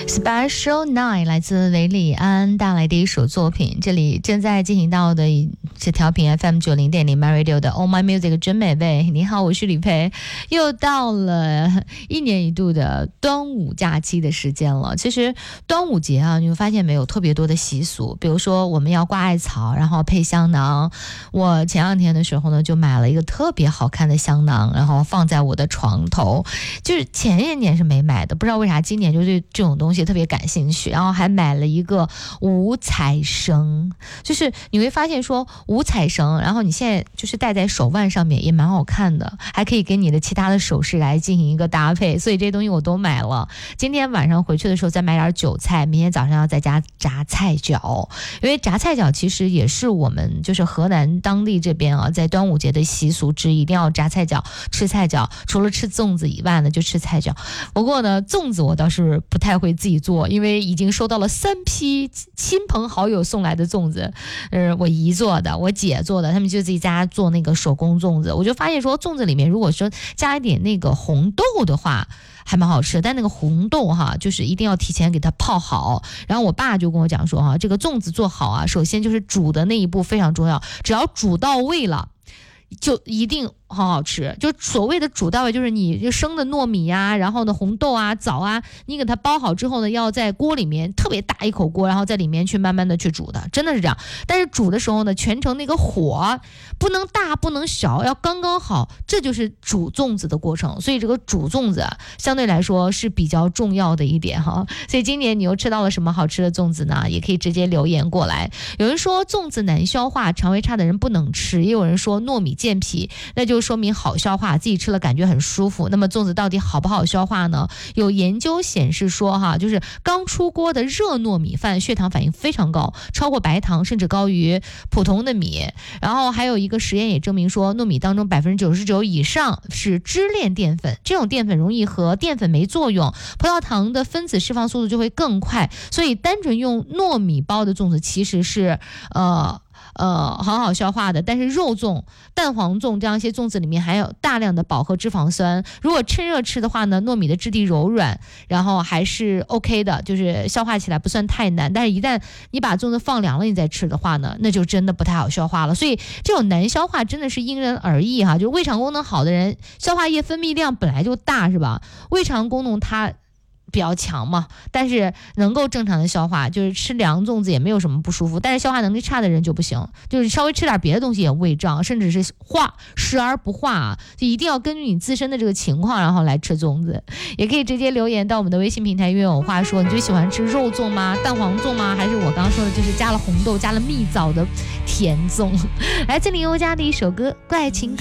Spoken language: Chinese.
Special Night 来自韦礼安带来的一首作品，这里正在进行到的是调频 FM90.0 My Radio 的 All My Music 真美味。你好，我是李佩，又到了一年一度的端午假期的时间了。其实端午节啊，你会发现没有特别多的习俗，比如说我们要挂艾草，然后配香囊。我前两天的时候呢，就买了一个特别好看的香囊，然后放在我的床头。就是前一年是没买的，不知道为啥今年就对这种东西特别感兴趣，然后还买了一个五彩绳。就是你会发现说五彩绳，然后你现在就是戴在手腕上面也蛮好看的，还可以跟你的其他的首饰来进行一个搭配，所以这些东西我都买了。今天晚上回去的时候再买点韭菜，明天早上要在家炸菜饺，因为炸菜饺其实也是我们就是河南当地这边啊，在端午节的习俗之一，一定要炸菜饺吃菜饺，除了吃粽子以外呢就吃菜饺。不过呢粽子我倒是不太会自己做，因为已经收到了3批亲朋好友送来的粽子，我姨做的，我姐做的，他们就自己家做那个手工粽子。我就发现说粽子里面如果说加一点那个红豆的话还蛮好吃，但那个红豆哈，就是一定要提前给它泡好。然后我爸就跟我讲说哈，这个粽子做好啊，首先就是煮的那一步非常重要，只要煮到位了，就一定好好吃。就所谓的煮到位，就是你就生的糯米啊，然后呢红豆啊枣啊，你给它包好之后呢，要在锅里面特别大一口锅，然后在里面去慢慢的去煮的，真的是这样。但是煮的时候呢，全程那个火不能大不能小，要刚刚好，这就是煮粽子的过程。所以这个煮粽子相对来说是比较重要的一点哈。所以今年你又吃到了什么好吃的粽子呢？也可以直接留言过来。有人说粽子难消化，肠胃差的人不能吃，也有人说糯米健脾，那就说明好消化，自己吃了感觉很舒服。那么粽子到底好不好消化呢？有研究显示说哈，就是刚出锅的热糯米饭血糖反应非常高，超过白糖，甚至高于普通的米。然后还有一个实验也证明说，糯米当中99%以上是支链淀粉，这种淀粉容易和淀粉酶作用，葡萄糖的分子释放速度就会更快。所以单纯用糯米包的粽子其实是很好消化的。但是肉粽、蛋黄粽这样一些粽子里面含有大量的饱和脂肪酸，如果趁热吃的话呢，糯米的质地柔软，然后还是 OK 的，就是消化起来不算太难。但是一旦你把粽子放凉了你再吃的话呢，那就真的不太好消化了。所以这种难消化真的是因人而异哈，就是胃肠功能好的人消化液分泌量本来就大，是吧？胃肠功能它比较强嘛，但是能够正常的消化，就是吃凉粽子也没有什么不舒服。但是消化能力差的人就不行，就是稍微吃点别的东西也胃胀，甚至是食而不化啊，就一定要根据你自身的这个情况然后来吃粽子。也可以直接留言到我们的微信平台约有话说，你最喜欢吃肉粽吗？蛋黄粽吗？还是我刚刚说的就是加了红豆加了蜜枣的甜粽？来自林宥嘉的一首歌《怪情歌》。